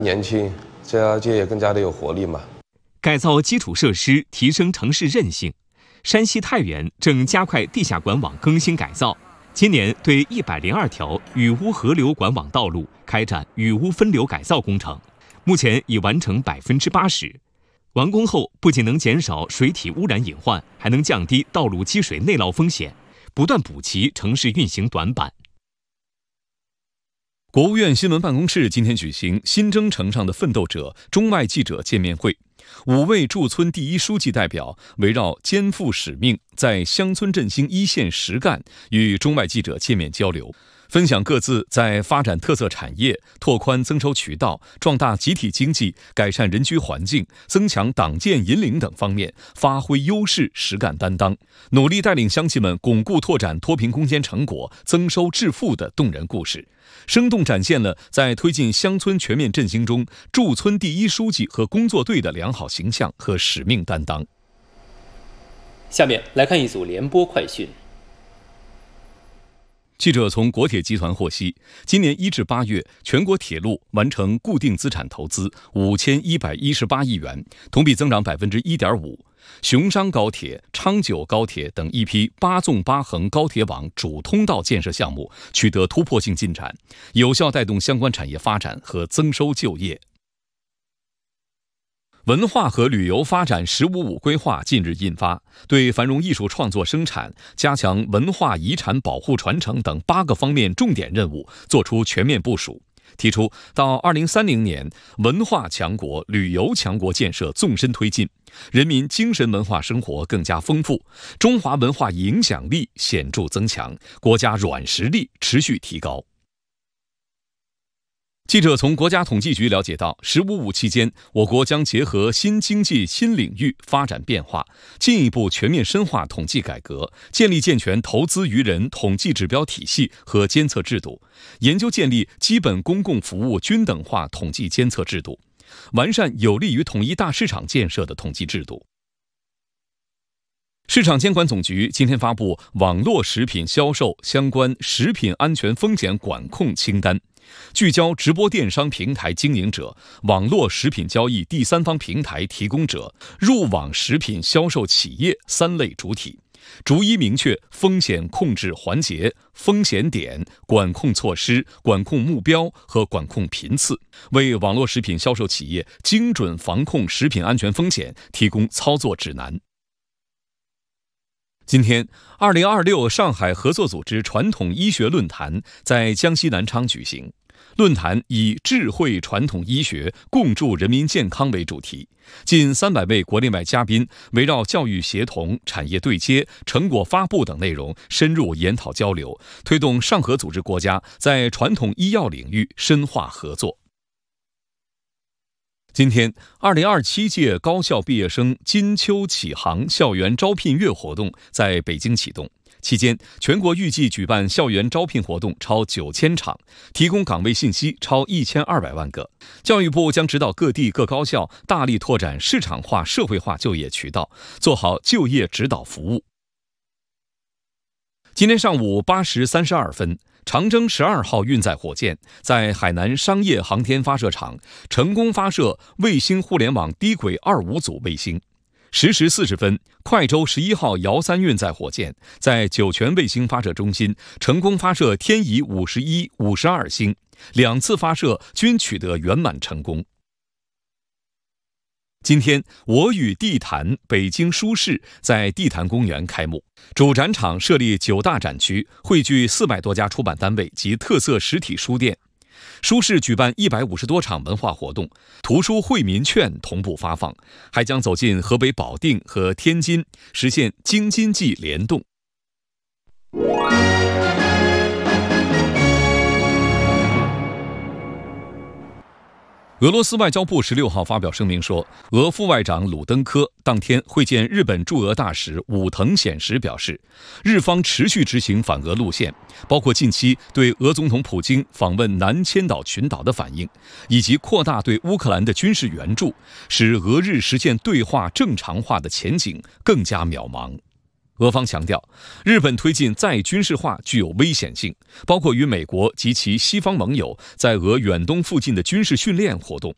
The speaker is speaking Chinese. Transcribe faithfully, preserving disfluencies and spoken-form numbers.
年轻，这就也更加的有活力嘛。 改造基础设施，提升城市韧性。山西太原正加快地下管网更新改造，今年对一百零二条雨污河流管网道路开展雨污分流改造工程，目前已完成百分之八十。完工后，不仅能减少水体污染隐患，还能降低道路积水内涝风险，不断补齐城市运行短板。 国务院新闻办公室今天举行新征程上的奋斗者中外记者见面会，五位驻村第一书记代表围绕肩负使命，在乡村振兴一线实干与中外记者见面交流，分享各自在发展特色产业、拓宽增收渠道、壮大集体经济、改善人居环境、增强党建引领等方面发挥优势、实干担当，努力带领乡亲们巩固拓展脱贫攻坚成果、增收致富的动人故事，生动展现了在推进乡村全面振兴中驻村第一书记和工作队的良好形象和使命担当。 下面来看一组联播快讯。 记者从国铁集团获悉，今年一至八月，全国铁路完成固定资产投资五千一百一十八亿元，同比增长百分之一点五。雄商高铁、昌九高铁等一批八纵八横高铁网主通道建设项目取得突破性进展，有效带动相关产业发展和增收就业。文化和旅游发展“十五五”规划近日印发，对繁荣艺术创作生产、加强文化遗产保护传承等八个方面重点任务作出全面部署，提出到二零三零年，文化强国、旅游强国建设纵深推进，人民精神文化生活更加丰富，中华文化影响力显著增强，国家软实力持续提高。记者从国家统计局了解到，“十五五”期间，我国将结合新经济新领域发展变化，进一步全面深化统计改革，建立健全投资于人统计指标体系和监测制度，研究建立基本公共服务均等化统计监测制度，完善有利于统一大市场建设的统计制度。市场监管总局今天发布网络食品销售相关食品安全风险管控清单，聚焦直播电商平台经营者、网络食品交易第三方平台提供者、入网食品销售企业三类主体，逐一明确风险控制环节、风险点、管控措施、管控目标和管控频次，为网络食品销售企业精准防控食品安全风险提供操作指南。今天，二零二六上海合作组织传统医学论坛在江西南昌举行。论坛以智慧传统医学共筑人民健康为主题，近三百位国内外嘉宾围绕教育协同、产业对接、成果发布等内容深入研讨交流，推动上合组织国家在传统医药领域深化合作。今天，二零二七届高校毕业生金秋启航校园招聘月活动在北京启动。期间，全国预计举办校园招聘活动超九千场，提供岗位信息超一千二百万个。教育部将指导各地各高校大力拓展市场化、社会化就业渠道，做好就业指导服务。今天上午八时三十二分，长征十二号运载火箭在海南商业航天发射场成功发射卫星互联网低轨二五组卫星。十时四十分，快舟十一号遥三运载火箭在酒泉卫星发射中心成功发射天仪五十一、五十二星，两次发射均取得圆满成功。今天，我与地坛北京书市在地坛公园开幕，主展场设立九大展区，汇聚四百多家出版单位及特色实体书店。书市举办一百五十多场文化活动，图书惠民券同步发放，还将走进河北保定和天津，实现京津冀联动。俄罗斯外交部十六号发表声明说，俄副外长鲁登科当天会见日本驻俄大使武藤显时表示，日方持续执行反俄路线，包括近期对俄总统普京访问南千岛群岛的反应，以及扩大对乌克兰的军事援助，使俄日实现对话正常化的前景更加渺茫。俄方强调，日本推进再军事化具有危险性，包括与美国及其西方盟友在俄远东附近的军事训练活动，